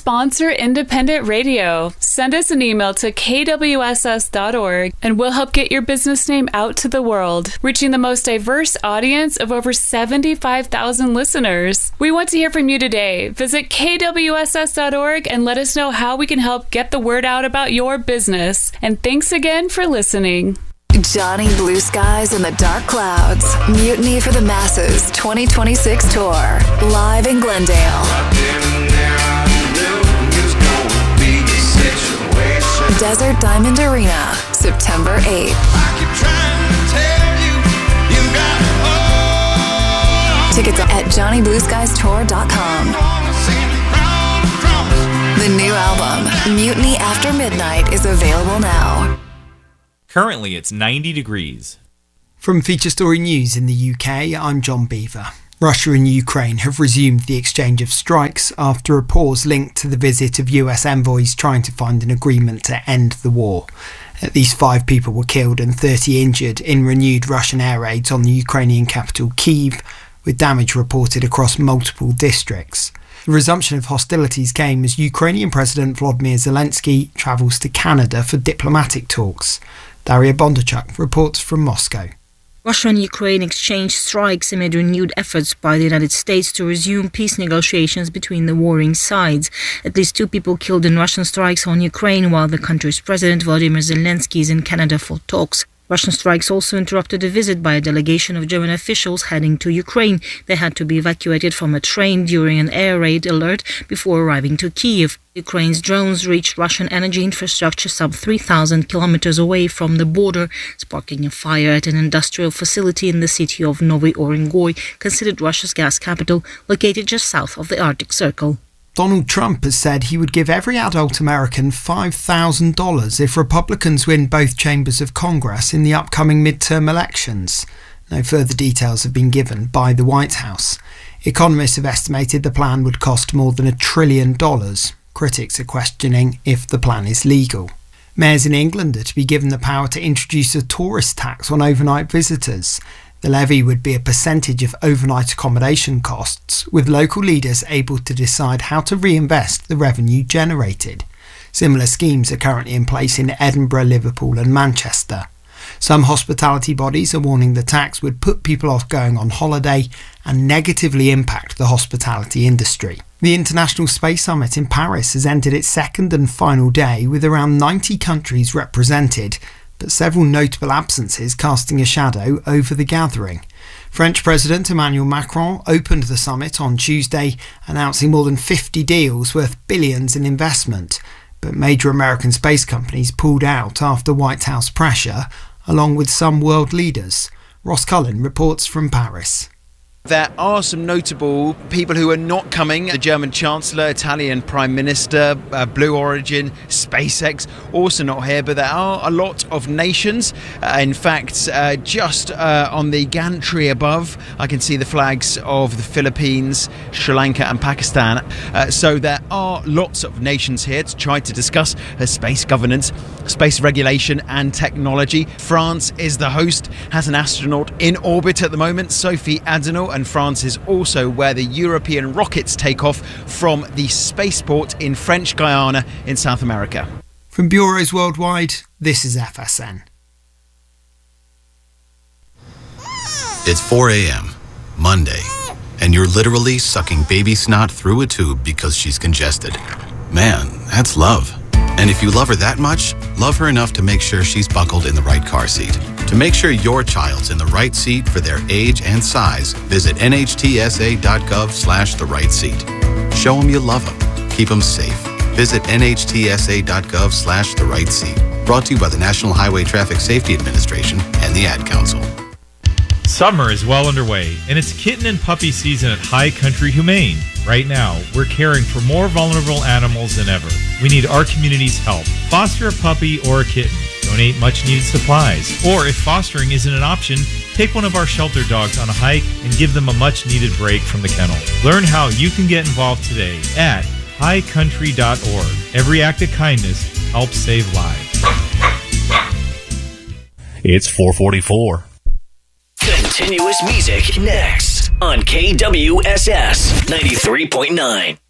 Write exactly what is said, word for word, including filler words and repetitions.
sponsor independent radio. Send us an email to k w s s dot org and we'll help get your business name out to the world, reaching the most diverse audience of over seventy-five thousand listeners. We want to hear from you today. Visit k w s s dot org and let us know how we can help get the word out about your business. And thanks again for listening. Johnny Blue Skies and the Dark Clouds. Mutiny for the Masses twenty twenty-six tour. Live in Glendale. Desert Diamond Arena, September eighth. Tickets at johnny blue skies tour dot com. The new album, Mutiny After Midnight, is available now. Currently, it's ninety degrees. From Feature Story News in the U K, I'm John Beaver. Russia and Ukraine have resumed the exchange of strikes after a pause linked to the visit of U S envoys trying to find an agreement to end the war. At least five people were killed and thirty injured in renewed Russian air raids on the Ukrainian capital Kyiv, with damage reported across multiple districts. The resumption of hostilities came as Ukrainian President Volodymyr Zelensky travels to Canada for diplomatic talks. Daria Bondarchuk reports from Moscow. Russia and Ukraine exchanged strikes amid renewed efforts by the United States to resume peace negotiations between the warring sides. At least two people killed in Russian strikes on Ukraine, while the country's president Volodymyr Zelensky is in Canada for talks. Russian strikes also interrupted a visit by a delegation of German officials heading to Ukraine. They had to be evacuated from a train during an air raid alert before arriving to Kyiv. Ukraine's drones reached Russian energy infrastructure some three thousand kilometers away from the border, sparking a fire at an industrial facility in the city of Novy Orengoy, considered Russia's gas capital, located just south of the Arctic Circle. Donald Trump has said he would give every adult American five thousand dollars if Republicans win both chambers of Congress in the upcoming midterm elections. No further details have been given by the White House. Economists have estimated the plan would cost more than a trillion dollars. Critics are questioning if the plan is legal. Mayors in England are to be given the power to introduce a tourist tax on overnight visitors. The levy would be a percentage of overnight accommodation costs, with local leaders able to decide how to reinvest the revenue generated. Similar schemes are currently in place in Edinburgh, Liverpool and Manchester. Some hospitality bodies are warning the tax would put people off going on holiday and negatively impact the hospitality industry. The International Space Summit in Paris has entered its second and final day with around ninety countries represented, but several notable absences casting a shadow over the gathering. French President Emmanuel Macron opened the summit on Tuesday, announcing more than fifty deals worth billions in investment, but major American space companies pulled out after White House pressure, along with some world leaders. Ross Cullen reports from Paris. There are some notable people who are not coming. The German Chancellor, Italian Prime Minister, uh, Blue Origin, SpaceX, also not here, but there are a lot of nations. Uh, in fact, uh, just uh, on the gantry above, I can see the flags of the Philippines, Sri Lanka and Pakistan. Uh, so there are lots of nations here to try to discuss uh, space governance, space regulation and technology. France is the host, has an astronaut in orbit at the moment, Sophie Adenau, and France is also where the European rockets take off from the spaceport in French Guiana in South America. From Bureaus Worldwide, this is F S N. It's four a.m., Monday, and you're literally sucking baby snot through a tube because she's congested. Man, that's love. And if you love her that much, love her enough to make sure she's buckled in the right car seat. To make sure your child's in the right seat for their age and size, visit N H T S A dot gov slash the right seat. Show them you love them. Keep them safe. Visit N H T S A dot gov slash the right seat. Brought to you by the National Highway Traffic Safety Administration and the Ad Council. Summer is well underway, and it's kitten and puppy season at High Country Humane. Right now, we're caring for more vulnerable animals than ever. We need our community's help. Foster a puppy or a kitten. Donate much-needed supplies. Or if fostering isn't an option, take one of our shelter dogs on a hike and give them a much-needed break from the kennel. Learn how you can get involved today at high country dot org. Every act of kindness helps save lives. It's four forty-four. Continuous music next on K W S S ninety-three point nine.